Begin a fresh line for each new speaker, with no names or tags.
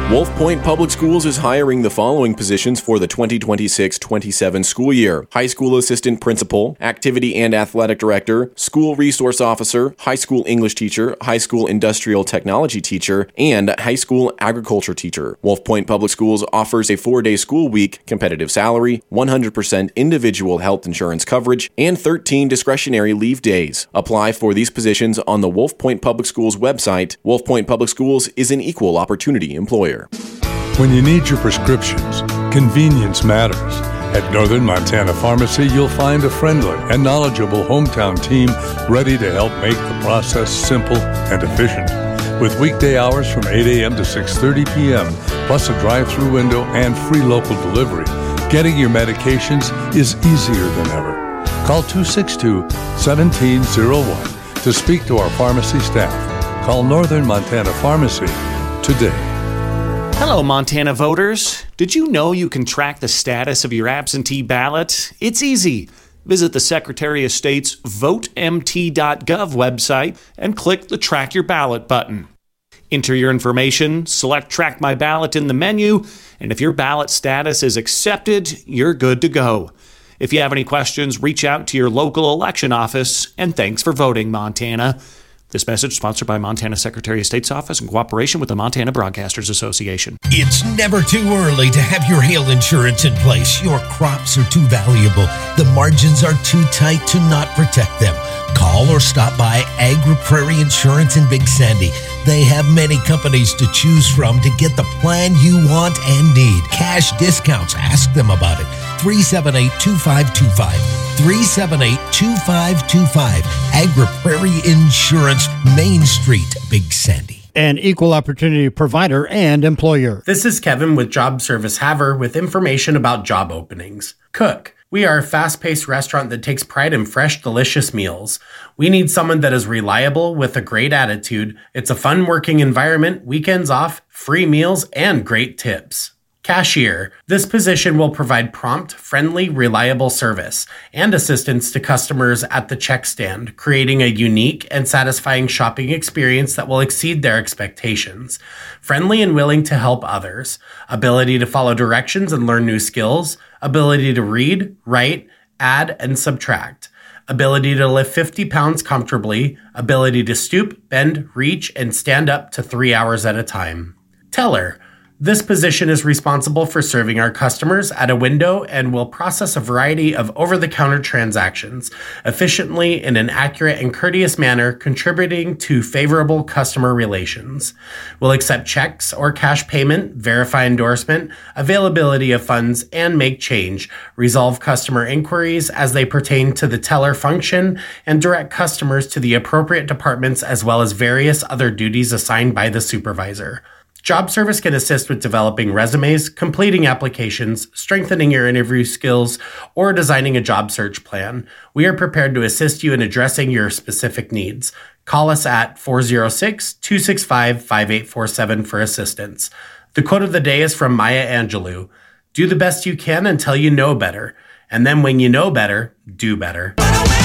Wolf Point Public Schools is hiring the following positions for the 2026-27 school year: high school assistant principal, activity and athletic director, school resource officer, high school English teacher, high school industrial technology teacher, and high school agriculture teacher. Wolf Point Public Schools offers a 4-day school week, competitive salary, 100% individual health insurance coverage, and 13 discretionary leave days. Apply for these positions on the Wolf Point Public Schools website. Wolf Point Public Schools is an equal opportunity employer.
When you need your prescriptions, convenience matters. At Northern Montana Pharmacy, you'll find a friendly and knowledgeable hometown team ready to help make the process simple and efficient. With weekday hours from 8 a.m. to 6:30 p.m., plus a drive-through window and free local delivery, getting your medications is easier than ever. Call 262-1701 to speak to our pharmacy staff. Call Northern Montana Pharmacy today.
Hello, Montana voters. Did you know you can track the status of your absentee ballot? It's easy. Visit the Secretary of State's votemt.gov website and click the Track Your Ballot button. Enter your information, select Track My Ballot in the menu, and if your ballot status is accepted, you're good to go. If you have any questions, reach out to your local election office, and thanks for voting, Montana. This message sponsored by Montana Secretary of State's Office in cooperation with the Montana Broadcasters Association.
It's never too early to have your hail insurance in place. Your crops are too valuable. The margins are too tight to not protect them. Call or stop by Agri-Prairie Insurance in Big Sandy. They have many companies to choose from to get the plan you want and need. Cash discounts. Ask them about it. 378-2525. 378-2525. Agri-Prairie Insurance, Main Street, Big Sandy.
An equal opportunity provider and employer.
This is Kevin with Job Service Haver with information about job openings. Cook. We are a fast-paced restaurant that takes pride in fresh, delicious meals. We need someone that is reliable with a great attitude. It's a fun working environment, weekends off, free meals, and great tips. Cashier. This position will provide prompt, friendly, reliable service and assistance to customers at the check stand, creating a unique and satisfying shopping experience that will exceed their expectations. Friendly and willing to help others. Ability to follow directions and learn new skills. Ability to read, write, add, and subtract. Ability to lift 50 pounds comfortably. Ability to stoop, bend, reach, and stand up to 3 hours at a time. Teller. This position is responsible for serving our customers at a window and will process a variety of over-the-counter transactions efficiently in an accurate and courteous manner, contributing to favorable customer relations. Will accept checks or cash payment, verify endorsement, availability of funds, and make change, resolve customer inquiries as they pertain to the teller function, and direct customers to the appropriate departments as well as various other duties assigned by the supervisor. Job Service can assist with developing resumes, completing applications, strengthening your interview skills, or designing a job search plan. We are prepared to assist you in addressing your specific needs. Call us at 406-265-5847 for assistance. The quote of the day is from Maya Angelou. Do the best you can until you know better. And then when you know better, do better.